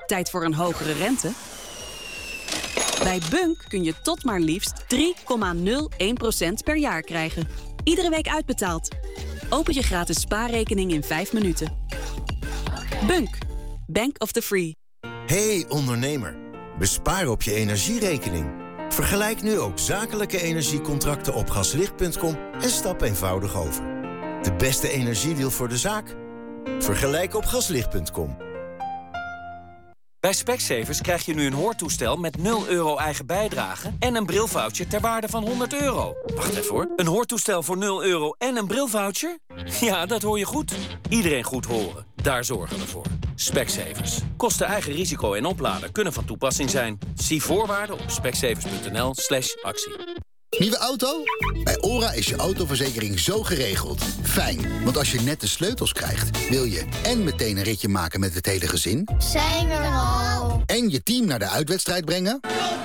Tijd voor een hogere rente? Bij Bunk kun je tot maar liefst 3,01% per jaar krijgen. Iedere week uitbetaald. Open je gratis spaarrekening in 5 minuten. Bunk. Bank of the Free. Hey ondernemer, bespaar op je energierekening. Vergelijk nu ook zakelijke energiecontracten op gaslicht.com en stap eenvoudig over. De beste energiedeal voor de zaak? Vergelijk op gaslicht.com. Bij Specsavers krijg je nu een hoortoestel met 0 euro eigen bijdrage en een brilvoucher ter waarde van €100. Wacht even hoor. Een hoortoestel voor 0 euro en een brilvoucher? Ja, dat hoor je goed. Iedereen goed horen. Daar zorgen we voor. Specsavers. Kosten eigen risico en opladen kunnen van toepassing zijn. Zie voorwaarden op specsavers.nl/actie. Nieuwe auto? Bij OHRA is je autoverzekering zo geregeld. Fijn, want als je net de sleutels krijgt, wil je en meteen een ritje maken met het hele gezin. Zijn we er al? En je team naar de uitwedstrijd brengen.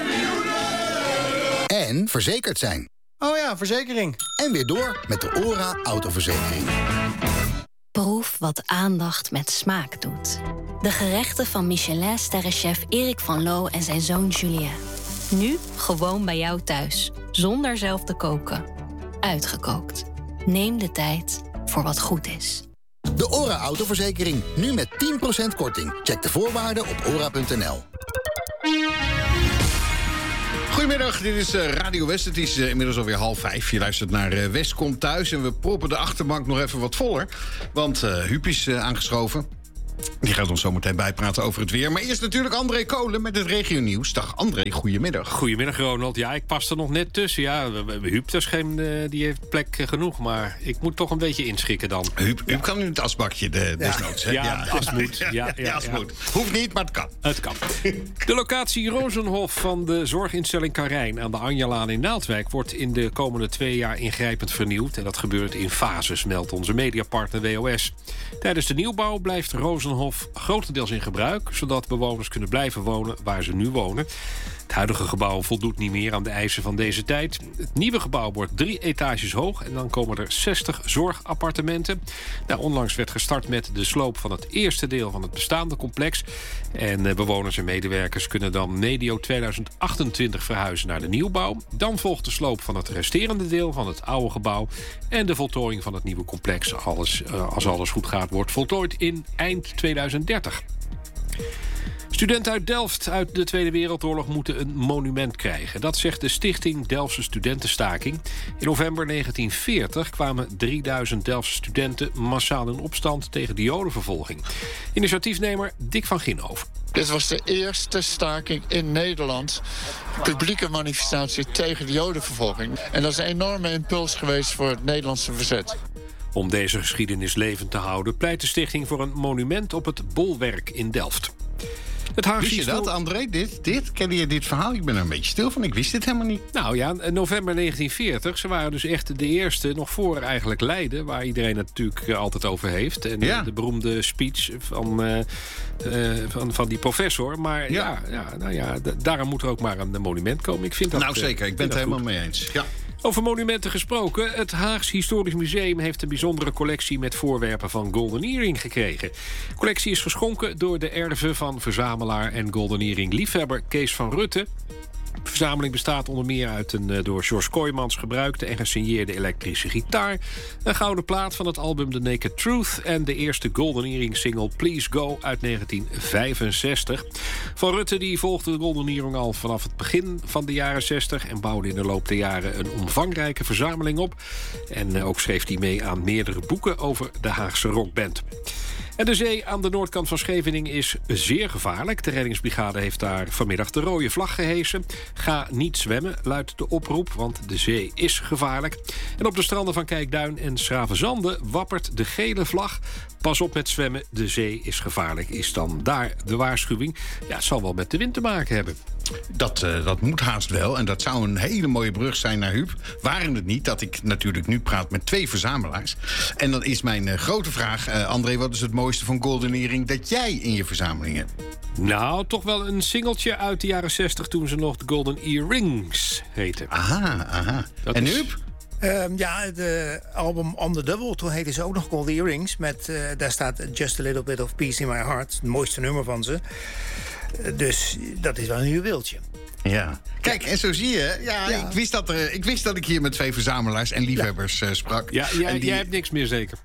En verzekerd zijn. Oh ja, verzekering. En weer door met de OHRA autoverzekering. Proef wat aandacht met smaak doet. De gerechten van Michelin-sterrenchef Erik van Loo en zijn zoon Julien. Nu gewoon bij jou thuis, zonder zelf te koken. Uitgekookt. Neem de tijd voor wat goed is. De OHRA autoverzekering, nu met 10% korting. Check de voorwaarden op ora.nl. Goedemiddag, dit is Radio West. Het is inmiddels alweer 4:30. Je luistert naar West komt thuis. En we proppen de achterbank nog even wat voller. Want Huub is aangeschoven. Die gaat ons zo meteen bijpraten over het weer. Maar eerst natuurlijk André Kolen met het regionieuws. Dag André, goedemiddag. Goedemiddag Ronald. Ja, ik pas er nog net tussen. Ja, Huub, dat is die heeft plek genoeg. Maar ik moet toch een beetje inschikken dan. Huub kan nu het asbakje desnoods. Ja, het as moet. Ja, moet. Hoeft niet, maar het kan. Het kan. De locatie Rozenhof van de zorginstelling Karijn aan de Anjalaan in Naaldwijk wordt in de komende 2 jaar ingrijpend vernieuwd. En dat gebeurt in fases, meldt onze mediapartner WOS. Tijdens de nieuwbouw blijft Rozenhof grotendeels in gebruik, zodat bewoners kunnen blijven wonen waar ze nu wonen. Het huidige gebouw voldoet niet meer aan de eisen van deze tijd. Het nieuwe gebouw wordt 3 etages hoog en dan komen er 60 zorgappartementen. Onlangs werd gestart met de sloop van het eerste deel van het bestaande complex. En bewoners en medewerkers kunnen dan medio 2028 verhuizen naar de nieuwbouw. Dan volgt de sloop van het resterende deel van het oude gebouw. En de voltooiing van het nieuwe complex, als alles goed gaat, wordt voltooid in eind 2030. Studenten uit Delft uit de Tweede Wereldoorlog moeten een monument krijgen. Dat zegt de Stichting Delftse Studentenstaking. In november 1940 kwamen 3000 Delftse studenten massaal in opstand tegen de Jodenvervolging. Initiatiefnemer Dick van Ginhoven. Dit was de eerste staking in Nederland. Publieke manifestatie tegen de Jodenvervolging. En dat is een enorme impuls geweest voor het Nederlandse verzet. Om deze geschiedenis levend te houden pleit de stichting voor een monument op het Bolwerk in Delft. Wist je dat, André? Kende je dit verhaal? Ik ben er een beetje stil van. Ik wist dit helemaal niet. Nou ja, november 1940. Ze waren dus echt de eerste, nog voor eigenlijk Leiden, waar iedereen het natuurlijk altijd over heeft. En de beroemde speech van die professor. Maar daarom moet er ook maar een monument komen. Ik vind dat, zeker. Ik ben het helemaal mee eens. Ja. Over monumenten gesproken. Het Haags Historisch Museum heeft een bijzondere collectie met voorwerpen van Golden Earring gekregen. De collectie is geschonken door de erven van verzamelaar en Golden Earring liefhebber Kees van Rutte. De verzameling bestaat onder meer uit een door George Kooijmans gebruikte en gesigneerde elektrische gitaar, een gouden plaat van het album The Naked Truth en de eerste Golden Earring single Please Go uit 1965. Van Rutte die volgde de Golden Earring al vanaf het begin van de jaren 60 en bouwde in de loop der jaren een omvangrijke verzameling op. En ook schreef hij mee aan meerdere boeken over de Haagse rockband. En de zee aan de noordkant van Scheveningen is zeer gevaarlijk. De reddingsbrigade heeft daar vanmiddag de rode vlag gehesen. Ga niet zwemmen, luidt de oproep, want de zee is gevaarlijk. En op de stranden van Kijkduin en 'Schravenzande wappert de gele vlag. Pas op met zwemmen, de zee is gevaarlijk, is dan daar de waarschuwing. Ja, het zal wel met de wind te maken hebben. Dat moet haast wel. En dat zou een hele mooie brug zijn naar Huub. Waren het niet dat ik natuurlijk nu praat met 2 verzamelaars. En dan is mijn grote vraag, André, wat is het mooiste van Golden Earring dat jij in je verzameling hebt? Nou, toch wel een singeltje uit de jaren 60 toen ze nog de Golden Earrings heette. Aha. En Huub? De album On The Double, toen heette ze ook nog Gold Earrings. Daar staat Just a Little Bit of Peace in My Heart. Het mooiste nummer van ze. Dus dat is wel een juweeltje. Ja. Kijk, en zo zie je. Ja. Ik wist dat ik hier met 2 verzamelaars en liefhebbers sprak. Ja, jij hebt niks meer zeker.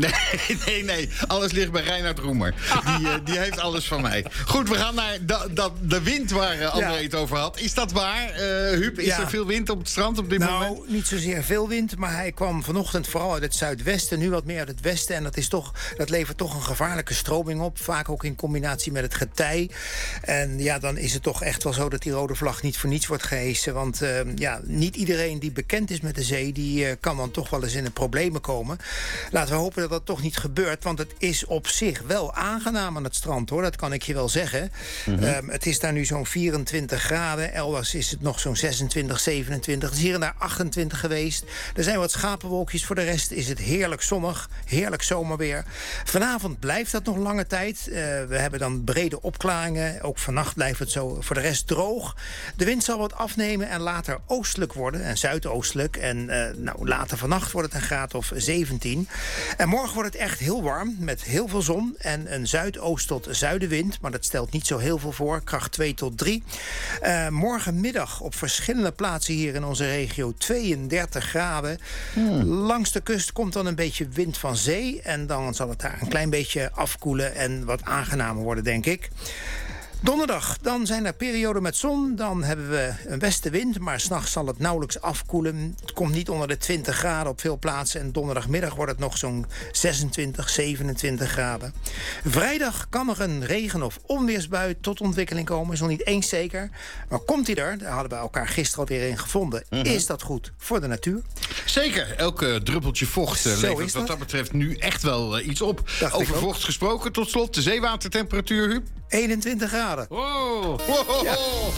Nee. Alles ligt bij Reinhard Roemer. Die heeft alles van mij. Goed, we gaan naar de wind waar André het over had. Is dat waar, Huub? Is er veel wind op het strand op dit moment? Nou, niet zozeer veel wind, maar hij kwam vanochtend vooral uit het zuidwesten. Nu wat meer uit het westen. En dat levert toch een gevaarlijke stroming op. Vaak ook in combinatie met het getij. En dan is het toch echt wel zo dat die rode vlag niet voor niets wordt gehesen. Want niet iedereen die bekend is met de zee, die kan dan toch wel eens in de problemen komen. Laten we hopen dat dat toch niet gebeurt, want het is op zich wel aangenaam aan het strand, hoor. Dat kan ik je wel zeggen. Mm-hmm. Het is daar nu zo'n 24 graden. Elders is het nog zo'n 26, 27. Het is hier en daar 28 geweest. Er zijn wat schapenwolkjes. Voor de rest is het heerlijk zonnig. Heerlijk zomerweer. Vanavond blijft dat nog lange tijd. We hebben dan brede opklaringen. Ook vannacht blijft het zo voor de rest droog. De wind zal wat afnemen en later oostelijk worden. En zuidoostelijk. En later vannacht wordt het een graad of 17. En morgen wordt het echt heel warm, met heel veel zon en een zuidoost tot zuidenwind. Maar dat stelt niet zo heel veel voor, kracht 2 tot 3. Morgenmiddag op verschillende plaatsen hier in onze regio 32 graden. Langs de kust komt dan een beetje wind van zee. En dan zal het daar een klein beetje afkoelen en wat aangenamer worden, denk ik. Donderdag, dan zijn er perioden met zon. Dan hebben we een westenwind, maar 's nachts zal het nauwelijks afkoelen. Het komt niet onder de 20 graden op veel plaatsen. En donderdagmiddag wordt het nog zo'n 26, 27 graden. Vrijdag kan er een regen- of onweersbui tot ontwikkeling komen. Is nog niet eens zeker. Maar komt die er, daar hadden we elkaar gisteren alweer in gevonden. Is dat goed voor de natuur? Zeker, elke druppeltje vocht levert wat dat betreft nu echt wel iets op. Over vocht gesproken, tot slot, de zeewatertemperatuur, Huub? 21 graden. Wow. Ja.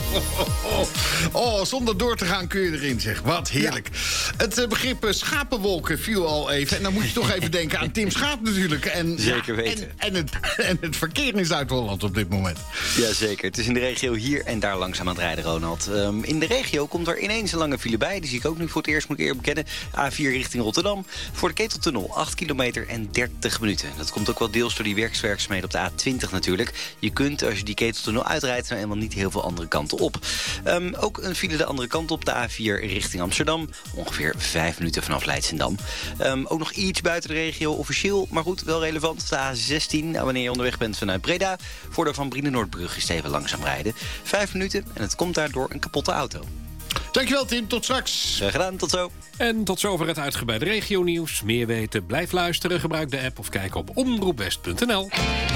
Oh, zonder door te gaan kun je erin, zeg. Wat heerlijk. Ja. Het begrip schapenwolken viel al even. En dan moet je toch even denken aan Tim Schaap natuurlijk. En, zeker weten. En het verkeer in Zuid-Holland op dit moment. Jazeker. Het is in de regio hier en daar langzaam aan het rijden, Ronald. In de regio komt er ineens een lange file bij. Die zie ik ook nu voor het eerst, moet ik eerlijk bekennen. A4 richting Rotterdam. Voor de Keteltunnel 8 kilometer en 30 minuten. Dat komt ook wel deels door die werkzaamheden op de A20 natuurlijk. Je kunt, als je die Keteltunnel uitrijdt, nou eenmaal niet heel veel andere kanten op. Ook een file de andere kant op, de A4 richting Amsterdam. Ongeveer 5 minuten vanaf Leidschendam. Ook nog iets buiten de regio officieel, maar goed, wel relevant. De A16, wanneer je onderweg bent vanuit Breda. Voor de Van Brienenoordbrug is het even langzaam rijden. 5 minuten en het komt daardoor een kapotte auto. Dankjewel, Tim. Tot straks. Graag gedaan, tot zo. En tot zover het uitgebreide regionieuws. Meer weten, blijf luisteren, gebruik de app of kijk op omroepwest.nl.